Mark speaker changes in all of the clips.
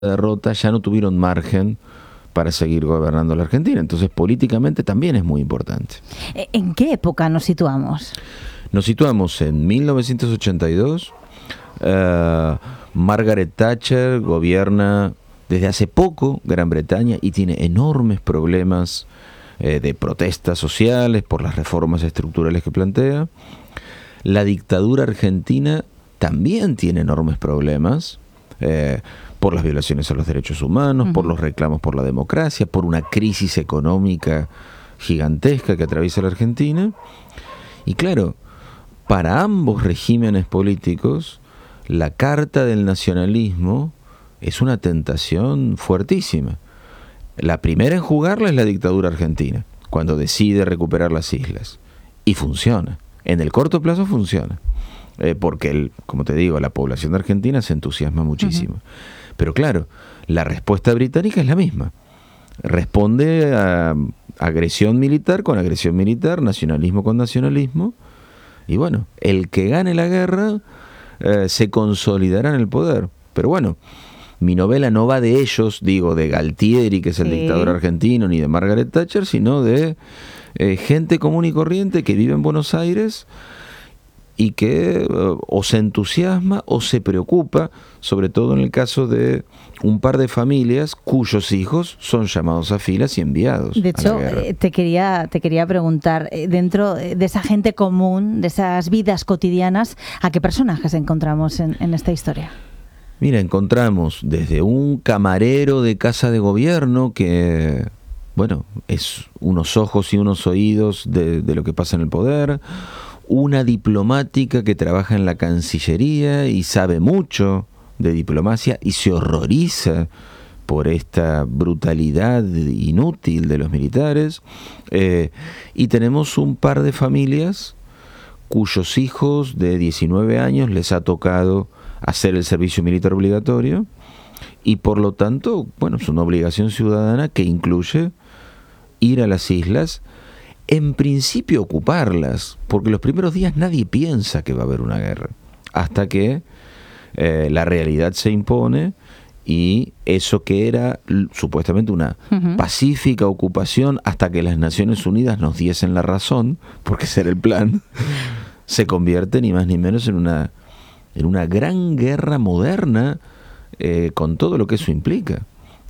Speaker 1: derrota ya no tuvieron margen para seguir gobernando la Argentina. Entonces, políticamente también es muy importante.
Speaker 2: ¿En qué época nos situamos?
Speaker 1: Nos situamos en 1982. Margaret Thatcher gobierna desde hace poco Gran Bretaña y tiene enormes problemas de protestas sociales por las reformas estructurales que plantea. La dictadura argentina también tiene enormes problemas por las violaciones a los derechos humanos, por los reclamos por la democracia, por una crisis económica gigantesca que atraviesa la Argentina. Y claro, para ambos regímenes políticos, la carta del nacionalismo es una tentación fuertísima. La primera en jugarla es la dictadura argentina, cuando decide recuperar las islas. Y funciona. En el corto plazo funciona. Porque, como te digo, la población de Argentina se entusiasma muchísimo. Pero claro, la respuesta británica es la misma. Responde a agresión militar con agresión militar, nacionalismo con nacionalismo. Y bueno, el que gane la guerra se consolidará en el poder. Pero bueno, mi novela no va de ellos, digo, de Galtieri, que es el dictador argentino, ni de Margaret Thatcher, sino de gente común y corriente que vive en Buenos Aires y que o se entusiasma o se preocupa, sobre todo en el caso de un par de familias cuyos hijos son llamados a filas y enviados.
Speaker 2: De hecho, te quería preguntar, dentro de esa gente común, de esas vidas cotidianas, ¿a qué personajes encontramos en esta historia?
Speaker 1: Mira, encontramos desde un camarero de casa de gobierno que, bueno, es unos ojos y unos oídos de lo que pasa en el poder, una diplomática que trabaja en la Cancillería y sabe mucho de diplomacia y se horroriza por esta brutalidad inútil de los militares, y tenemos un par de familias cuyos hijos de 19 años les ha tocado hacer el servicio militar obligatorio y por lo tanto, bueno, es una obligación ciudadana que incluye ir a las islas, en principio ocuparlas, porque los primeros días nadie piensa que va a haber una guerra, hasta que la realidad se impone y eso que era supuestamente una pacífica ocupación hasta que las Naciones Unidas nos diesen la razón, porque ese era el plan, se convierte ni más ni menos en una gran guerra moderna, con todo lo que eso implica,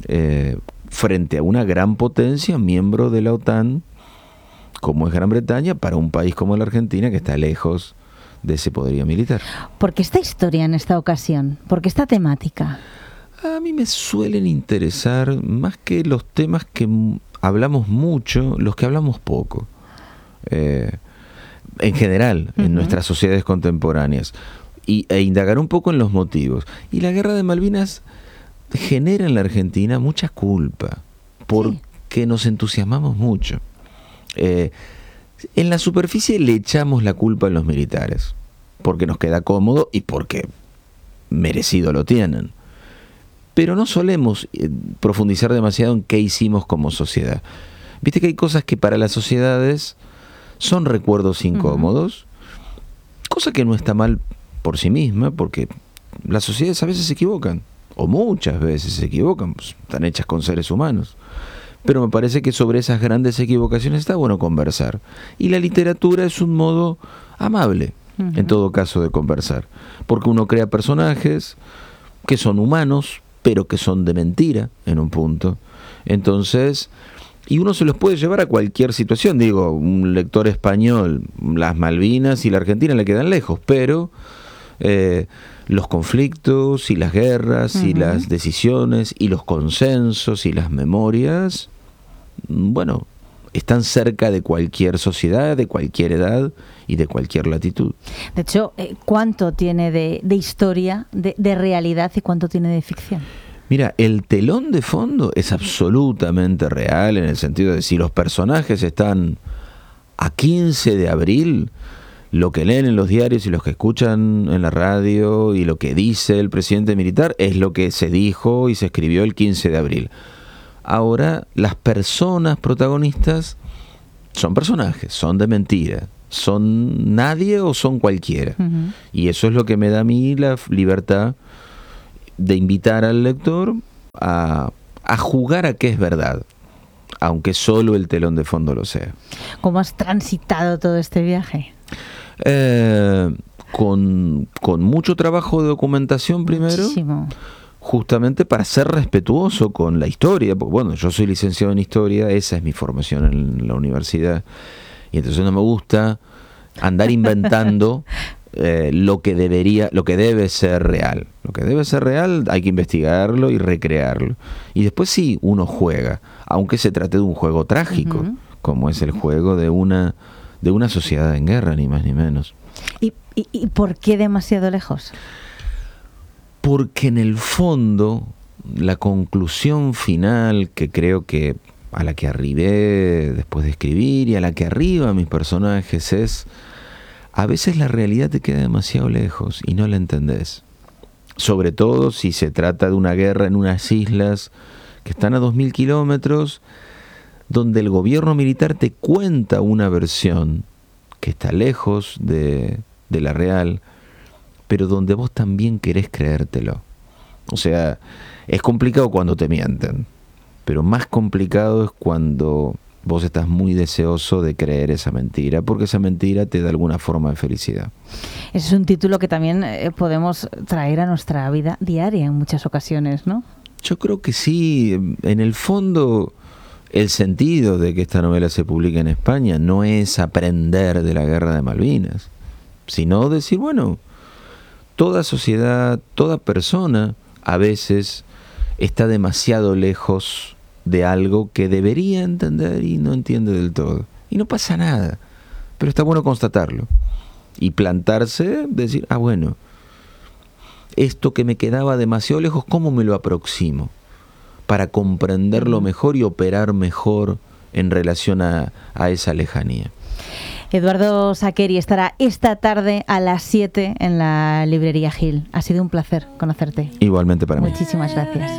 Speaker 1: frente a una gran potencia, miembro de la OTAN, como es Gran Bretaña, para un país como la Argentina, que está lejos de ese poderío militar.
Speaker 2: ¿Por qué esta historia en esta ocasión? ¿Por qué esta temática?
Speaker 1: A mí me suelen interesar, más que los temas que hablamos mucho, los que hablamos poco. En general, en nuestras sociedades contemporáneas. E indagar un poco en los motivos. Y la guerra de Malvinas genera en la Argentina mucha culpa, porque nos entusiasmamos mucho. En la superficie le echamos la culpa a los militares, porque nos queda cómodo y porque merecido lo tienen. Pero no solemos profundizar demasiado en qué hicimos como sociedad. Viste que hay cosas que para las sociedades son recuerdos incómodos, cosa que no está mal por sí misma, porque las sociedades a veces se equivocan, o muchas veces se equivocan, pues, están hechas con seres humanos. Pero me parece que sobre esas grandes equivocaciones está bueno conversar. Y la literatura es un modo amable, en todo caso, de conversar. Porque uno crea personajes que son humanos, pero que son de mentira, en un punto. Entonces, y uno se los puede llevar a cualquier situación. Digo, un lector español, las Malvinas y la Argentina le quedan lejos, pero los conflictos y las guerras y las decisiones y los consensos y las memorias, bueno, están cerca de cualquier sociedad, de cualquier edad y de cualquier latitud.
Speaker 2: De hecho, ¿cuánto tiene de historia, de realidad y cuánto tiene de ficción?
Speaker 1: Mira, el telón de fondo es absolutamente real, en el sentido de si los personajes están a 15 de abril, lo que leen en los diarios y los que escuchan en la radio y lo que dice el presidente militar es lo que se dijo y se escribió el 15 de abril. Ahora, las personas protagonistas son personajes, son de mentira, son nadie o son cualquiera. Y eso es lo que me da a mí la libertad de invitar al lector a jugar a que es verdad, aunque solo el telón de fondo lo sea.
Speaker 2: ¿Cómo has transitado todo este viaje?
Speaker 1: Con mucho trabajo de documentación primero.
Speaker 2: Muchísimo.
Speaker 1: Justamente para ser respetuoso con la historia, porque bueno, yo soy licenciado en historia, esa es mi formación en la universidad, y entonces no me gusta andar inventando lo que debe ser real. Lo que debe ser real hay que investigarlo y recrearlo. Y después sí, uno juega, aunque se trate de un juego trágico, como es el juego de una sociedad en guerra, ni más ni menos.
Speaker 2: ¿Y por qué demasiado lejos?
Speaker 1: Porque en el fondo, la conclusión final que creo que a la que arribé después de escribir y a la que arriba mis personajes es, a veces la realidad te queda demasiado lejos y no la entendés. Sobre todo si se trata de una guerra en unas islas que están a 2000 kilómetros, donde el gobierno militar te cuenta una versión que está lejos de la real, pero donde vos también querés creértelo. O sea, es complicado cuando te mienten, pero más complicado es cuando vos estás muy deseoso de creer esa mentira, porque esa mentira te da alguna forma de felicidad.
Speaker 2: Ese es un título que también podemos traer a nuestra vida diaria en muchas ocasiones, ¿no?
Speaker 1: Yo creo que sí. En el fondo, el sentido de que esta novela se publique en España no es aprender de la Guerra de Malvinas, sino decir, bueno, toda sociedad, toda persona a veces está demasiado lejos de algo que debería entender y no entiende del todo. Y no pasa nada, pero está bueno constatarlo y plantarse, decir, bueno, esto que me quedaba demasiado lejos, ¿cómo me lo aproximo? Para comprenderlo mejor y operar mejor en relación a esa lejanía.
Speaker 2: Eduardo Saqueri estará esta tarde a las 7 en la librería Gil. Ha sido un placer conocerte.
Speaker 1: Igualmente para mí.
Speaker 2: Muchísimas gracias.